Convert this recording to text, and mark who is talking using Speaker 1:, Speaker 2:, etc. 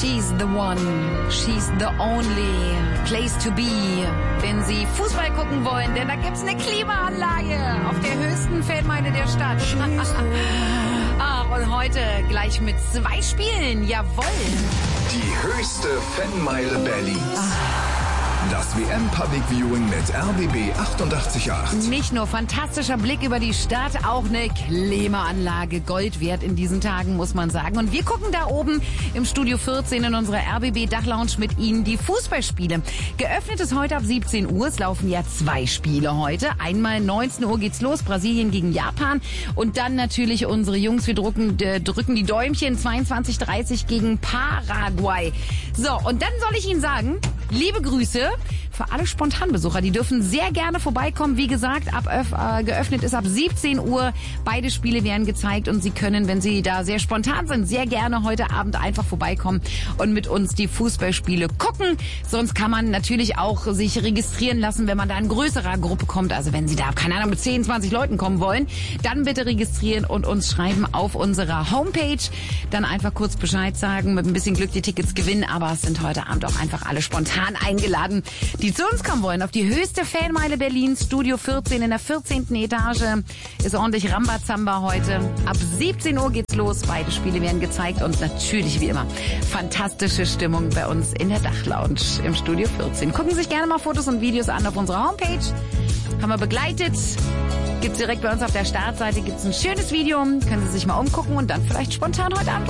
Speaker 1: She's the one, she's the only place to be, wenn Sie Fußball gucken wollen, denn da gibt's eine Klimaanlage auf der höchsten Fanmeile der Stadt. Und heute gleich mit 2 Spielen, jawohl.
Speaker 2: Die höchste Fanmeile Berlins. Das WM-Public Viewing mit RBB 88.8.
Speaker 1: Nicht nur fantastischer Blick über die Stadt, auch eine Klimaanlage. Gold wert in diesen Tagen, muss man sagen. Und wir gucken da oben im Studio 14 in unserer RBB-Dachlounge mit Ihnen die Fußballspiele. Geöffnet ist heute ab 17 Uhr. Es laufen ja 2 Spiele heute. Einmal 19 Uhr geht's los, Brasilien gegen Japan. Und dann natürlich unsere Jungs, wir drücken die Däumchen, 22:30 gegen Paraguay. So, und dann soll ich Ihnen sagen, liebe Grüße für alle Spontanbesucher. Die dürfen sehr gerne vorbeikommen. Wie gesagt, geöffnet ist ab 17 Uhr. Beide Spiele werden gezeigt und Sie können, wenn Sie da sehr spontan sind, sehr gerne heute Abend einfach vorbeikommen und mit uns die Fußballspiele gucken. Sonst kann man natürlich auch sich registrieren lassen, wenn man da in größerer Gruppe kommt. Also wenn Sie da, keine Ahnung, mit 10, 20 Leuten kommen wollen, dann bitte registrieren und uns schreiben auf unserer Homepage. Dann einfach kurz Bescheid sagen, mit ein bisschen Glück die Tickets gewinnen. Aber es sind heute Abend auch einfach alle spontan eingeladen, die zu uns kommen wollen. Auf die höchste Fanmeile Berlins, Studio 14 in der 14. Etage. Ist ordentlich Rambazamba heute. Ab 17 Uhr geht's los. Beide Spiele werden gezeigt und natürlich wie immer fantastische Stimmung bei uns in der Dachlounge im Studio 14. Gucken Sie sich gerne mal Fotos und Videos an auf unserer Homepage. Haben wir begleitet. Gibt's direkt bei uns auf der Startseite. Gibt's ein schönes Video. Können Sie sich mal umgucken und dann vielleicht spontan heute Abend